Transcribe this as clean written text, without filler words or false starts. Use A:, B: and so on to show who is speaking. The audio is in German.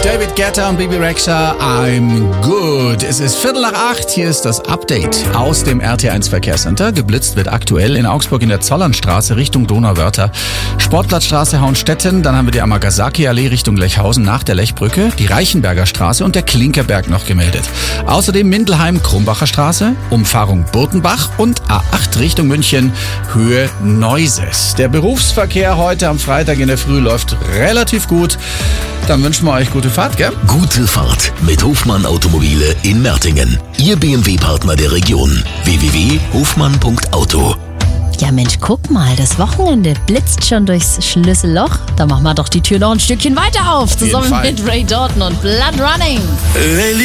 A: David Guetta und Bibi Rexha, I'm good. Es ist 7:45, hier ist das Update aus dem RT1 Verkehrscenter. Geblitzt wird aktuell in Augsburg in der Zollernstraße Richtung Donauwörter, Sportplatzstraße Hauenstetten, dann haben wir die Amagasaki-Allee Richtung Lechhausen nach der Lechbrücke, die Reichenberger Straße und der Klinkerberg noch gemeldet. Außerdem Mindelheim-Krumbacher Straße, Umfahrung Burtenbach und A8 Richtung München, Höhe Neuses. Der Berufsverkehr heute am Freitag in der Früh läuft relativ gut. Dann wünschen wir euch gute Fahrt, gell?
B: Gute Fahrt mit Hofmann Automobile in Mertingen. Ihr BMW-Partner der Region. www.hofmann.auto.
C: Ja Mensch, guck mal, das Wochenende blitzt schon durchs Schlüsselloch. Da machen wir doch die Tür noch ein Stückchen weiter auf. Zusammen mit Ray Dalton und Blood Running.